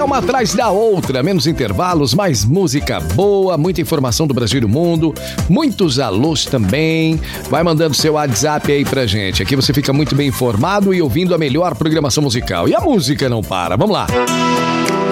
uma atrás da outra, menos intervalos, mais música boa, muita informação do Brasil e do mundo, muitos alôs também. Vai mandando seu WhatsApp aí pra gente. Aqui você fica muito bem informado e ouvindo a melhor programação musical. E a música não para. Vamos lá.